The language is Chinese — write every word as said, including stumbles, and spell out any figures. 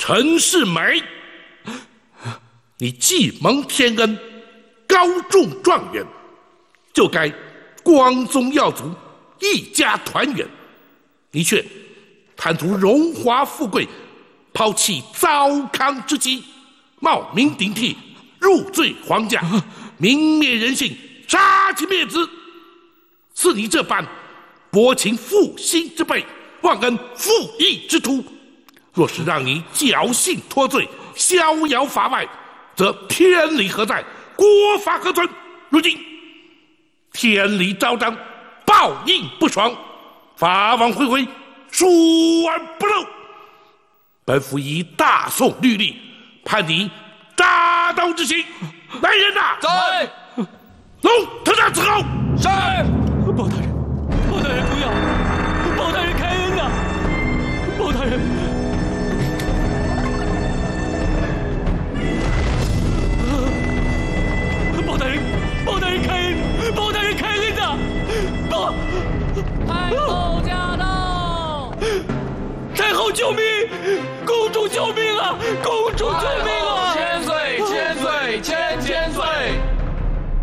陈世美，你既蒙天恩，高中状元，就该光宗耀祖，一家团圆。你却贪图荣华富贵，抛弃糟糠之妻，冒名顶替，入赘皇家，泯灭人性，杀妻灭子。似你这般薄情负心之辈，忘恩负义之徒，若是让你侥幸脱罪，逍遥法外，则天理何在？国法何存？如今天理昭彰，报应不爽，法网恢恢，疏而不漏。本府以大宋律例，判你大刀之刑。来人呐！ 在。 龙特大伺候。 是。 包大人，包大人不要！包大人开恩呐！包大人。包大人，包大人开恩！包大人开恩呐！包太后驾到！ 太后救命！公主救命啊！公主救命！